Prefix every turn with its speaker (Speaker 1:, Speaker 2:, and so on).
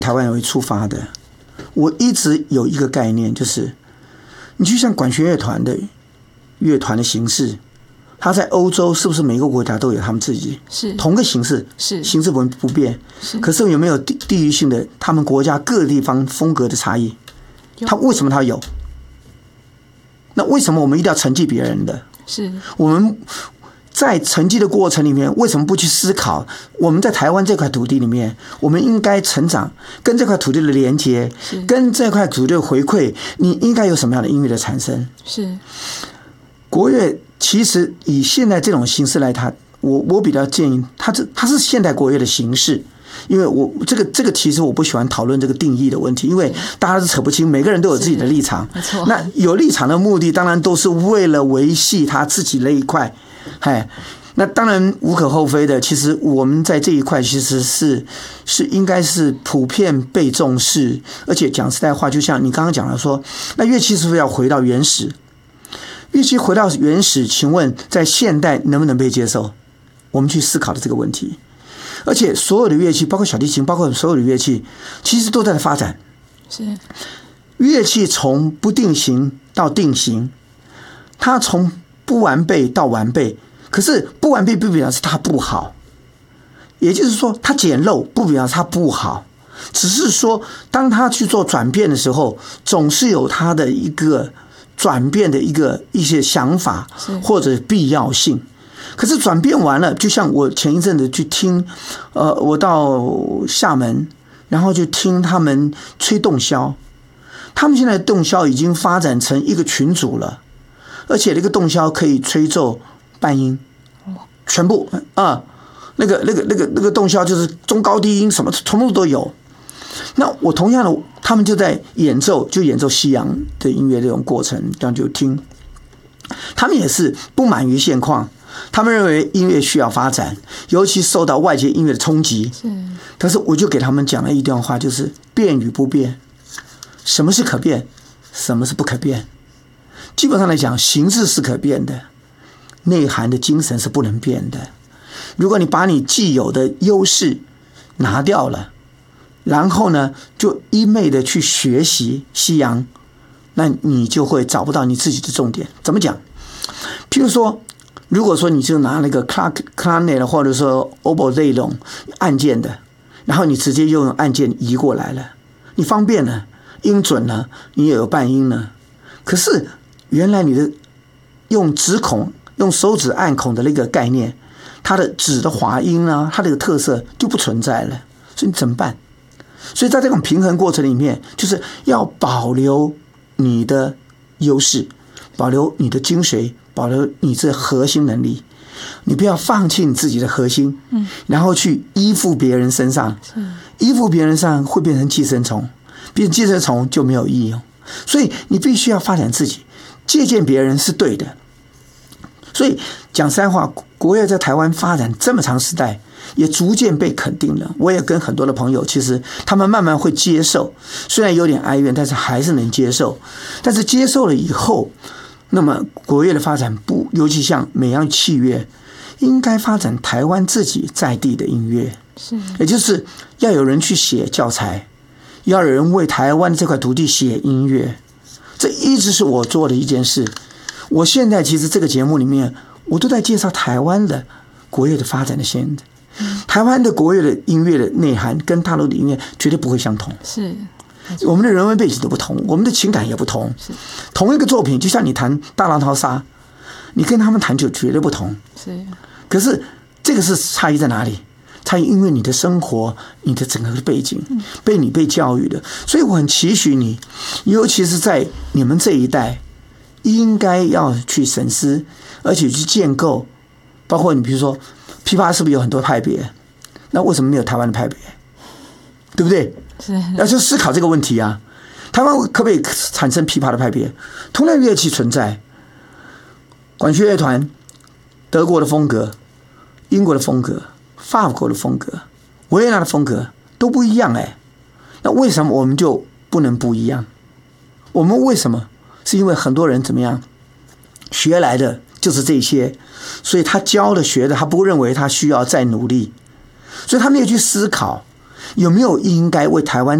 Speaker 1: 台湾为出发的，我一直有一个概念，就是你就像管弦乐团的形式，它在欧洲是不是每个国家都有他们自己
Speaker 2: 是
Speaker 1: 同个形式，
Speaker 2: 是
Speaker 1: 形式不变，可是有没有地域性的他们国家各个地方风格的差异？它为什么它有？那为什么我们一定要承继别人的？
Speaker 2: 是
Speaker 1: 我们在承继的过程里面，为什么不去思考我们在台湾这块土地里面，我们应该成长，跟这块土地的连接，跟这块土地的回馈，你应该有什么样的音乐的产生？
Speaker 2: 是
Speaker 1: 国乐其实以现在这种形式来谈，我比较建议它是现代国乐的形式。因为我这个其实我不喜欢讨论这个定义的问题，因为大家是扯不清，每个人都有自己的立场。
Speaker 2: 没错，
Speaker 1: 那有立场的目的当然都是为了维系他自己那一块，那当然无可厚非的。其实我们在这一块其实是应该是普遍被重视，而且讲实在话，就像你刚刚讲的说，那乐器是不是要回到原始？乐器回到原始，请问在现代能不能被接受？我们去思考的这个问题。而且所有的乐器，包括小提琴，包括所有的乐器，其实都在发展。
Speaker 2: 是
Speaker 1: 乐器从不定型到定型，它从不完备到完备。可是不完备不表示它不好，也就是说，它简陋不表示它不好，只是说当它去做转变的时候，总是有它的一个转变的一些想法或者必要性。可是转变完了，就像我前一阵子去听，我到厦门，然后就听他们吹洞箫，他们现在的洞箫已经发展成一个群组了，而且那个洞箫可以吹奏半音，全部那个洞箫就是中高低音什么全部都有。那我同样的，他们就在演奏西洋的音乐这种过程，这样就听，他们也是不满于现况。他们认为音乐需要发展，尤其受到外界音乐的冲击。可是我就给他们讲了一段话，就是变与不变，什么是可变，什么是不可变。基本上来讲，形式是可变的，内涵的精神是不能变的。如果你把你既有的优势拿掉了，然后呢，就一昧的去学习西洋，那你就会找不到你自己的重点。怎么讲？譬如说，如果说你就拿那个 Clarinet 或者说 oboe 这种按键的，然后你直接用按键移过来了，你方便了，音准了，你也有半音了。可是原来你的用指孔、用手指按孔的那个概念，它的指的滑音啊，它的特色就不存在了。所以你怎么办？所以在这种平衡过程里面，就是要保留你的优势，保留你的精髓，保留你这核心能力，你不要放弃你自己的核心，然后去依附别人身上，依附别人上会变成寄生虫，变成寄生虫就没有意义。所以你必须要发展自己，借鉴别人是对的。所以讲实在话，国乐在台湾发展这么长时代，也逐渐被肯定了。我也跟很多的朋友，其实他们慢慢会接受，虽然有点哀怨，但是还是能接受。但是接受了以后，那么国乐的发展尤其像美样器乐，应该发展台湾自己在地的音乐，也就是要有人去写教材，要有人为台湾这块土地写音乐。这一直是我做的一件事。我现在其实这个节目里面，我都在介绍台湾的国乐的发展的现在。台湾的国乐的音乐的内涵跟大陆的音乐绝对不会相同。
Speaker 2: 是，
Speaker 1: 我们的人文背景都不同，我们的情感也不同。同一个作品，就像你弹《大浪淘沙》，你跟他们弹就绝对不同。可是这个是差异在哪里？差异因为你的生活，你的整个的背景，被教育的。所以我很期许你，尤其是在你们这一代，应该要去审思，而且去建构。包括你比如说，琵琶是不是有很多派别？那为什么没有台湾的派别？对不对？要去思考这个问题啊。台湾可不可以产生琵琶的派别？同样乐器存在，管弦乐团，德国的风格、英国的风格、法国的风格、维也纳的风格都不一样哎。那为什么我们就不能不一样？我们为什么？是因为很多人怎么样学来的就是这些，所以他教的学的，他不认为他需要再努力，所以他没有去思考。 有没有应该为台湾